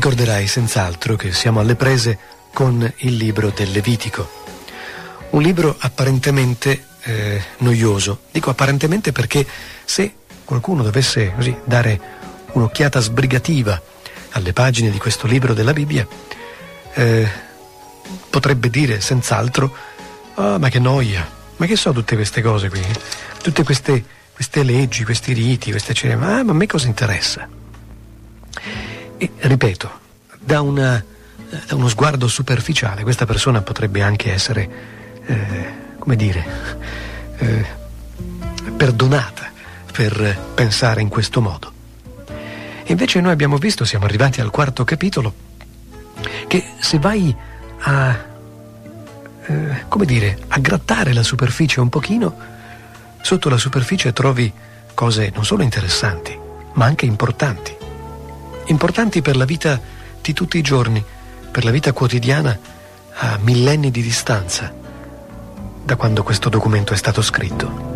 Ricorderai senz'altro che siamo alle prese con il libro del Levitico. Un libro apparentemente noioso. Dico apparentemente perché se qualcuno dovesse così dare un'occhiata sbrigativa alle pagine di questo libro della Bibbia, potrebbe dire senz'altro: "Ah, ma che noia, ma che so tutte queste cose qui? Tutte queste leggi, questi riti, queste cerimonie, ma a me cosa interessa?" E ripeto, da uno sguardo superficiale questa persona potrebbe anche essere, perdonata per pensare in questo modo. E invece noi abbiamo visto, siamo arrivati al 4° capitolo, che se vai a grattare la superficie un pochino, sotto la superficie trovi cose non solo interessanti, ma anche importanti per la vita di tutti i giorni, per la vita quotidiana a millenni di distanza da quando questo documento è stato scritto.